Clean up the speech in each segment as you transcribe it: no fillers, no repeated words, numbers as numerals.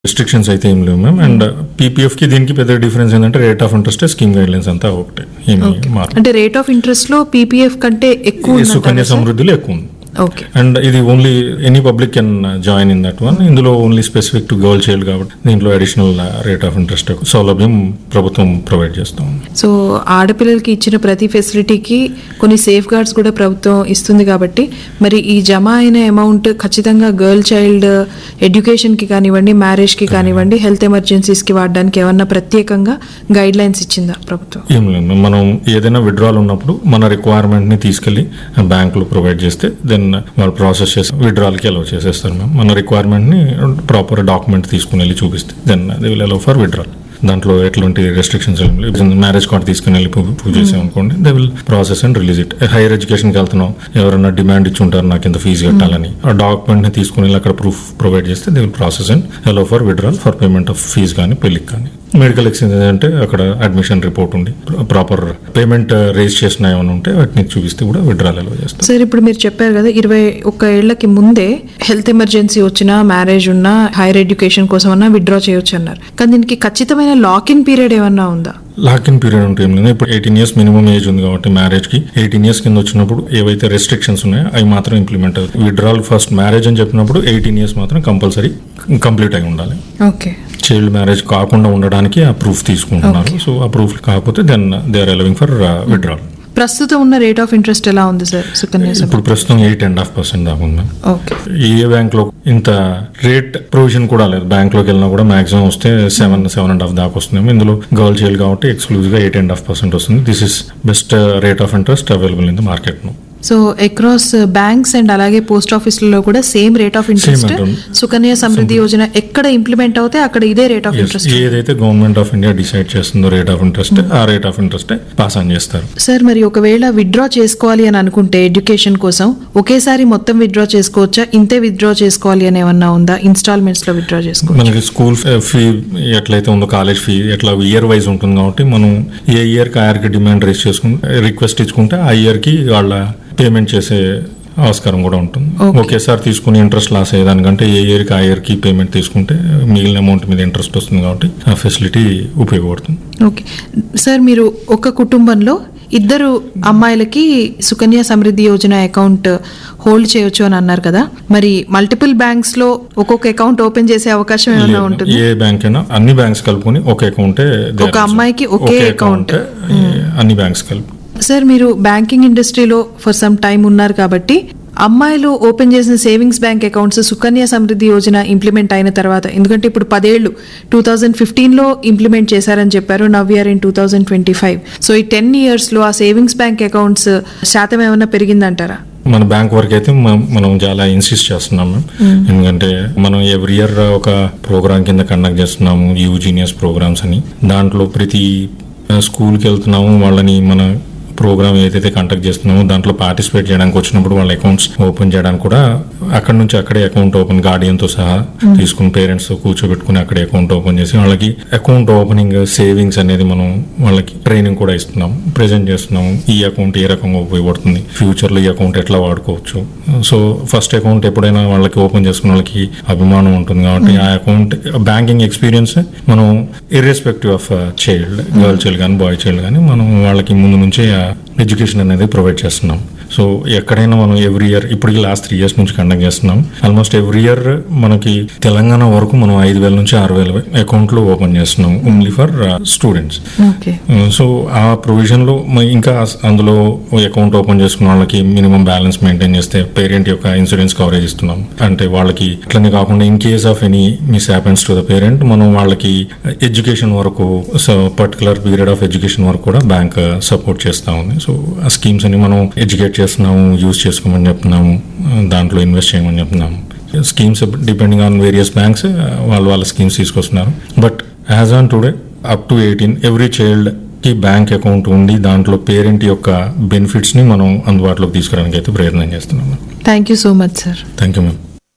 Restrictions అయితే ఏం లేవు మ్యామ్. అండ్ పీపీఎఫ్ కి దీనికి పెద్ద డిఫరెన్స్ ఏంటంటే rate of interest, scheme guide lines అంతా ఒకటే. అంటే రేట్ ఆఫ్ ఇంట్రెస్ట్ లో పీపీఎఫ్ కంటే ఎక్కువ సుకన్య సమృద్ధిలో ఎక్కువ ఉంది. ఓకే. అండ్ ఇది only any public can join in that one. ఇందులో only specific to girl child కాబట్టి దీంట్లో అడిషనల్ రేట్ ఆఫ్ ఇంట్రెస్ట్ సౌలభ్యం ప్రభుత్వం ప్రొవైడ్ చేస్తాం. సో ఆడపిల్లలకి ఇచ్చిన ప్రతి ఫెసిలిటీకి కొన్ని సేఫ్ గార్డ్స్ కూడా ప్రభుత్వం ఇస్తుంది కాబట్టి మరి ఈ జమ అయిన అమౌంట్ ఖచ్చితంగా గర్ల్ చైల్డ్ ఎడ్యుకేషన్ కి కానివ్వండి, మ్యారేజ్ కి కానివ్వండి, హెల్త్ ఎమర్జెన్సీస్ కి వాడడానికి ఏమన్నా ప్రత్యేకంగా గైడ్ లైన్స్ ఇచ్చిందా ప్రభుత్వం? ఏం లేదు, మనం ఏదైనా విత్డ్రాల్ ఉన్నప్పుడు మన రిక్వైర్మెంట్ ని తీసుకెళ్లి బ్యాంకులో ప్రొవైడ్ చేస్తే దెన్ వాళ్ళు ప్రాసెస్ చేసి విత్డ్రాల్ కి అలౌ చేసేస్తారు మ్యామ్. మన రిక్వైర్మెంట్ ని ప్రాపర్ డాక్యుమెంట్ తీసుకుని వెళ్ళి చూపిస్తే then they will allow for withdrawal. దాంట్లో ఎట్లాంటి రెస్ట్రిక్షన్స్ మ్యారేజ్ కార్డ్ తీసుకుని వెళ్ళి ప్రూవ్ చేసామనుకోండి, they will process and release it. Hire ఎడ్యుకేషన్కి వెళ్తున్నాం, ఎవరైనా డిమాండ్ ఇచ్చి ఉంటారు నాకు ఇంత ఫీజు కట్టాలని, ఆ డాక్యుమెంట్ ని తీసుకుని వెళ్ళి అక్కడ ప్రూఫ్ ప్రొవైడ్ చేస్తే they will process and allow for withdrawal for payment of fee కానీ పెళ్లికి కానీ. మెడికల్ ఎక్స్చేంజ్ అంటే అక్కడ అడ్మిషన్ రిపోర్ట్ ఉండి ప్రాపర్ పేమెంట్ రేజ్ చేసిన ఏమైనా ఉంటే వాటిని చూపిస్తే కూడా విత్డ్రాల్ అలౌ చేస్తాం. సార్, ఇప్పుడు మీరు చెప్పారు కదా 21 ఏళ్లకి ముందే హెల్త్ ఎమర్జెన్సీ వచ్చినా, మ్యారేజ్ ఉన్నా, హైయర్ ఎడ్యుకేషన్ కోసం అన్నా విత్డ్రా చేయొచ్చు అన్నారు. కానీ దీనికి ఖచ్చితమైన లాక్-ఇన్ పీరియడ్ ఏమన్నా ఉందా? లాక్-ఇన్ పీరియడ్ ఉంటే ఏం లేదు. ఇప్పుడు 18 years మినిమం ఏజ్ ఉంది కాబట్టి మ్యారేజ్ కి 18 years కింద వచ్చినప్పుడు ఏవైతే రెస్ట్రిక్షన్స్ ఉన్నాయో అవి మాత్రం ఇంప్లిమెంట్ అవుతాయి. విత్డ్రాల్ ఫస్ట్ మ్యారేజ్ అని చెప్పినప్పుడు 18 years మాత్రం కంపల్సరీ కంప్లీట్ అయి ఉండాలి. ఓకే. చైల్డ్ మ్యారేజ్ కాకుండా ఉండడానికి ఆ ప్రూఫ్ తీసుకుంటున్నారు. సో ఆ ప్రూఫ్ కాకపోతే then they are allowing for withdrawal. ప్రస్తుతం ఉన్న రేట్ ఆఫ్ ఇంట్రెస్ట్ ఎలా ఉంది సార్ సుకన్య? ఇప్పుడు ప్రస్తుతం 8.5% దాకా ఉంది. ఓకే. ఏ బ్యాంక్ లో ఇంత రేట్ ప్రొవిజన్ కూడా లేదు. బ్యాంక్ లోకి వెళ్ళినా కూడా మాక్సిమం వస్తే 7.5 దాకా వస్తుంది. ఇందులో గర్ల్ చైల్డ్ కాబట్టి ఎక్స్క్లూజివ్ గా 8.5% వస్తుంది. This is best rate of interest available in the market now. So across banks and అలాగే పోస్ట్ ఆఫీసులలో కూడా same rate of interest Sukanya Samriddhi Yojana ఎక్కడ ఇంప్లిమెంట్ అవుతే అక్కడ ఇదే రేట్ ఆఫ్ ఇంట్రెస్ట్. ఏదైతే గవర్నమెంట్ ఆఫ్ ఇండియా డిసైడ్ చేస్తుందో రేట్ ఆఫ్ ఇంట్రెస్ట్, ఆ rate of interest pass on చేస్తారు. సార్, మరి ఒకవేళ విత్డ్రా చేసుకోవాలి అని అనుకుంటే ఎడ్యుకేషన్ కోసం ఒకేసారి మొత్తం విత్డ్రా చేసుకోవచ్చా? ఇంతే విత్డ్రా చేసుకోవాలి అని ఏమన్నా ఉందా? ఇన్స్టాల్మెంట్స్ లో విత్డ్రా చేసుకోవచ్చు? మనకి స్కూల్ ఫీ ఎట్లయితే ఉందో కాలేజ్ ఫీ ఎట్లా ఇయర్ వైజ్ ఉంటుంది కాబట్టి మనం ఏ ఇయర్ కి ఆ ఇయర్ కి డిమాండ్ రేస్ చేసుకుంటే రిక్వెస్ట్ ఇచ్చుకుంటే ఆ ఇయర్ కి వాళ్ళ పేమెంట్ చేసే ఆస్కారం కూడా ఉంటుంది. ఒకేసారి తీసుకుని ఇంట్రెస్ట్ లాస్ అయ్యేదానికంటే ఏ ఇయర్ కి ఆ ఇయర్ కి పేమెంట్ తీసుకుంటే మిగిలిన అమౌంట్ మీద ఇంట్రెస్ట్ వస్తుంది కాబట్టి ఆ ఫెసిలిటీ ఉపయోగపడుతుంది. ఓకే సార్, మీరు ఒక కుటుంబంలో 2 అమ్మాయిలకి సుకన్య సమృద్ధి యోజన అకౌంట్ హోల్డ్ చేయొచ్చు అని అన్నారు కదా, మరి మల్టిపుల్ బ్యాంక్స్ లో ఒక్కొక్క అకౌంట్ ఓపెన్ చేసే అవకాశం ఏమైనా ఉంటుంది? ఏ బ్యాంక్ అయినా అన్ని బ్యాంక్స్ కలుపుకొని ఒక అకౌంట్, ఒక అమ్మాయికి ఒకే అకౌంట్ అన్ని బ్యాంక్స్ కలుపు. సార్, మీరు బ్యాంకింగ్ ఇండస్ట్రీలో ఫర్ సమ్ టైమ్ ఉన్నారు కాబట్టి అమ్మాయిలు ఓపెన్ చేసిన savings bank accounts Sukanya Samriddhi Yojana implement అయిన తర్వాత, ఎందుకంటే ఇప్పుడు 10 ఏళ్లు 2015లో ఇంప్లిమెంట్ చేశారని చెప్పారు, నవ్ వీఆర్ ఇన్ 2025. సో ఈ 10 years లో ఆ సేవింగ్స్ బ్యాంక్ అకౌంట్స్ శాతం ఏమైనా పెరిగిందంటారా? మన బ్యాంక్ వరకు అయితే మనం చాలా ఇన్సిస్ట్ చేస్తున్నాము. ఎందుకంటే మనం ఎవ్రీ ఇయర్ ఒక ప్రోగ్రామ్ కింద కండక్ట్ చేస్తున్నాము, యూజీనియస్ ప్రోగ్రామ్స్ అని. దాంట్లో ప్రతి స్కూల్కి వెళ్తున్నాము, వాళ్ళని మన ప్రోగ్రామ్ ఏదైతే కండక్ట్ చేస్తున్నామో దాంట్లో పార్టిసిపేట్ చేయడానికి వచ్చినప్పుడు వాళ్ళ అకౌంట్స్ ఓపెన్ చేయడానికి కూడా అక్కడ నుంచి అక్కడే అకౌంట్ ఓపెన్ గార్డియన్ తో సహా తీసుకుని పేరెంట్స్ తో కూర్చోబెట్టుకుని అక్కడే అకౌంట్ ఓపెన్ చేసి వాళ్ళకి అకౌంట్ ఓపెనింగ్, సేవింగ్స్ అనేది మనం వాళ్ళకి ట్రైనింగ్ కూడా ఇస్తున్నాం, ప్రెజెంట్ చేస్తున్నాము. ఈ అకౌంట్ ఏ రకంగా ఉపయోగపడుతుంది, ఫ్యూచర్ లో ఈ అకౌంట్ ఎట్లా వాడుకోవచ్చు. సో ఫస్ట్ అకౌంట్ ఎప్పుడైనా వాళ్ళకి ఓపెన్ చేసుకున్న వాళ్ళకి అభిమానం ఉంటుంది కాబట్టి ఆ అకౌంట్ బ్యాంకింగ్ ఎక్స్పీరియన్స్ మనం irrespective of child, girl child కానీ బాయ్ చైల్డ్ కానీ మనం వాళ్ళకి ముందు నుంచే ఎడ్యుకేషన్ అనేది ప్రొవైడ్ చేస్తున్నాం. సో ఎక్కడైనా మనం ఎవ్రీ ఇయర్, ఇప్పటికి లాస్ట్ 3 years నుంచి కండక్ట్ చేస్తున్నాం. ఆల్మోస్ట్ ఎవ్రీ ఇయర్ మనకి తెలంగాణ వరకు మనం 5,000 నుంచి 6,000 అకౌంట్లు ఓపెన్ చేస్తున్నాం ఓన్లీ ఫర్ స్టూడెంట్స్. సో ఆ ప్రొవిజన్ లో ఇంకా అందులో అకౌంట్ ఓపెన్ చేసుకున్న వాళ్ళకి మినిమం బ్యాలెన్స్ మెయింటైన్ చేస్తే పేరెంట్ యొక్క ఇన్సూరెన్స్ కవరేజ్ ఇస్తున్నాం. అంటే వాళ్ళకి ఇట్లనే కాకుండా in case of any miss happens to the parent మనం వాళ్ళకి ఎడ్యుకేషన్ వరకు, పర్టికులర్ పీరియడ్ ఆఫ్ ఎడ్యుకేషన్ వరకు కూడా బ్యాంక్ సపోర్ట్ చేస్తా ఉంది. సో ఆ స్కీమ్స్ అని మనం ఎడ్యుకేట్ చేస్తున్నాము, యూజ్ చేసుకోమని చెప్తున్నాము, దాంట్లో ఇన్వెస్ట్ చేయమని చెప్తున్నాము. Schemes depending on various banks వాళ్ళ స్కీమ్స్ తీసుకొస్తున్నారు. But as on today up to 18 every child కి బ్యాంక్ అకౌంట్ ఉండి దాంట్లో పేరెంట్ యొక్క బెనిఫిట్స్ ని మనం అందుబాటులోకి తీసుకురావడానికి అయితే ప్రయత్నం చేస్తున్నాము. Thank you so much sir. Thank you ma'am.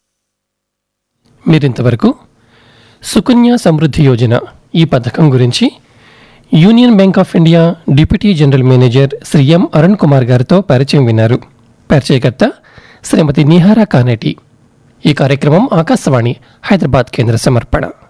మీరింతవరకు సుకన్య సమృద్ధి యోజన ఈ పథకం గురించి union bank of India deputy general manager Shri ఎం అరుణ్ కుమార్ గారితో పరిచయం విన్నారు. పరిచయకర్త శ్రీమతి నిహారా కానేటి. ఈ కార్యక్రమం ఆకాశవాణి హైదరాబాద్ కేంద్ర సమర్పణ.